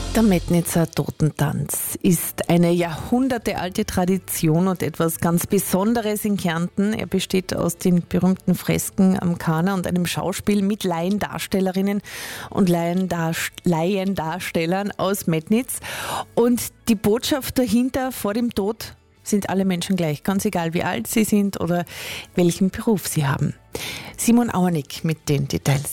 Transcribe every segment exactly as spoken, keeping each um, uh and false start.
Der Metnitzer Totentanz ist eine jahrhundertealte Tradition und etwas ganz Besonderes in Kärnten. Er besteht aus den berühmten Fresken am Kana und einem Schauspiel mit Laiendarstellerinnen und Laiendarstellern aus Metnitz. Und die Botschaft dahinter: vor dem Tod sind alle Menschen gleich, ganz egal wie alt sie sind oder welchen Beruf sie haben. Simon Auernick mit den Details.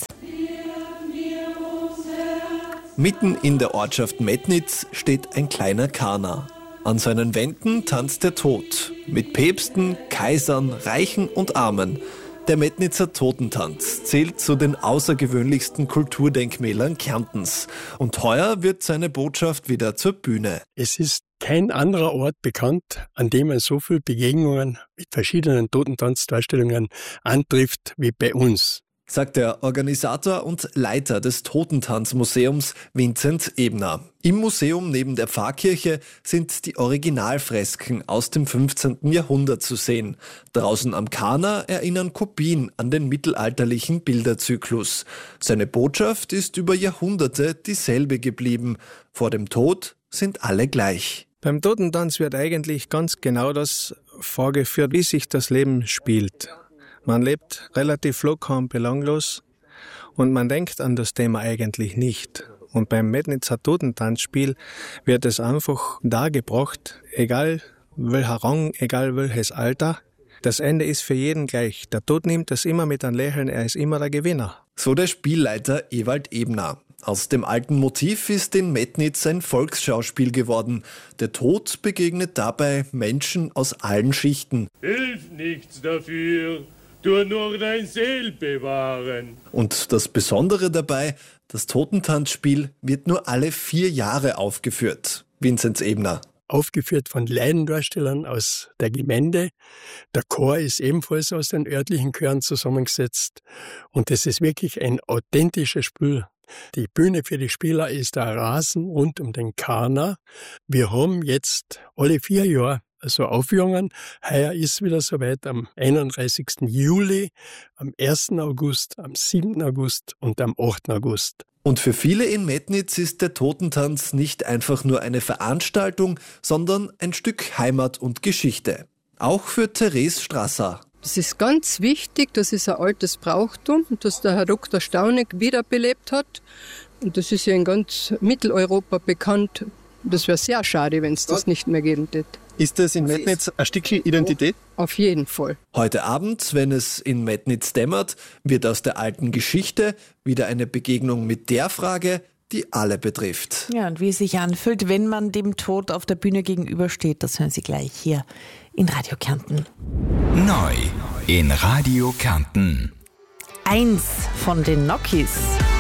Mitten in der Ortschaft Metnitz steht ein kleiner Kana. An seinen Wänden tanzt der Tod. Mit Päpsten, Kaisern, Reichen und Armen. Der Metnitzer Totentanz zählt zu den außergewöhnlichsten Kulturdenkmälern Kärntens. Und heuer wird seine Botschaft wieder zur Bühne. Es ist kein anderer Ort bekannt, an dem man so viele Begegnungen mit verschiedenen Totentanzdarstellungen antrifft wie bei uns, sagt der Organisator und Leiter des Totentanzmuseums Vinzenz Ebner. Im Museum neben der Pfarrkirche sind die Originalfresken aus dem fünfzehnten Jahrhundert zu sehen. Draußen am Kana erinnern Kopien an den mittelalterlichen Bilderzyklus. Seine Botschaft ist über Jahrhunderte dieselbe geblieben. Vor dem Tod sind alle gleich. Beim Totentanz wird eigentlich ganz genau das vorgeführt, wie sich das Leben spielt. Man lebt relativ locker und belanglos und man denkt an das Thema eigentlich nicht. Und beim Metnitzer Totentanzspiel wird es einfach dargebracht, egal welcher Rang, egal welches Alter. Das Ende ist für jeden gleich. Der Tod nimmt das immer mit einem Lächeln, er ist immer der Gewinner. So der Spielleiter Ewald Ebner. Aus dem alten Motiv ist in Metnitz ein Volksschauspiel geworden. Der Tod begegnet dabei Menschen aus allen Schichten. Hilf nichts dafür. Du nur dein Seel bewahren. Und das Besondere dabei: das Totentanzspiel wird nur alle vier Jahre aufgeführt. Vinzenz Ebner. Aufgeführt von Laiendarstellern aus der Gemeinde. Der Chor ist ebenfalls aus den örtlichen Chören zusammengesetzt. Und es ist wirklich ein authentisches Spiel. Die Bühne für die Spieler ist der Rasen rund um den Kana. Wir haben jetzt alle vier Jahre also Aufführungen. Heuer ist wieder soweit am einunddreißigsten Juli, am ersten August, am siebten August und am achten August. Und für viele in Metnitz ist der Totentanz nicht einfach nur eine Veranstaltung, sondern ein Stück Heimat und Geschichte. Auch für Therese Strasser. Es ist ganz wichtig, das ist ein altes Brauchtum, das der Herr Doktor Stauneck wiederbelebt hat. Und das ist ja in ganz Mitteleuropa bekannt. Das wäre sehr schade, wenn es das nicht mehr geben würde. Ist das in Metnitz ein Stückchen Identität? Auf jeden Fall. Heute Abend, wenn es in Metnitz dämmert, wird aus der alten Geschichte wieder eine Begegnung mit der Frage, die alle betrifft. Ja, und wie es sich anfühlt, wenn man dem Tod auf der Bühne gegenübersteht, das hören Sie gleich hier in Radio Kärnten. Neu in Radio Kärnten. Eins von den Nokis.